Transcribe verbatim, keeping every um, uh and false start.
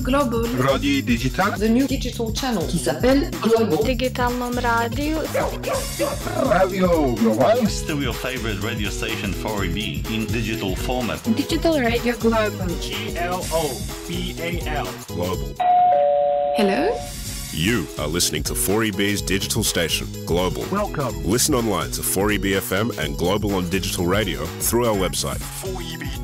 Global Radio Digital, the new digital channel qui s'appelle Global. Digitalnom radio. Radio Global. Still your favorite radio station four E B in digital format. Digital Radio Global. G L O B A L. Global. Hello? You are listening to four E B's digital station, Global. Welcome. Listen online to four E B F M and Global on digital radio through our website. four E B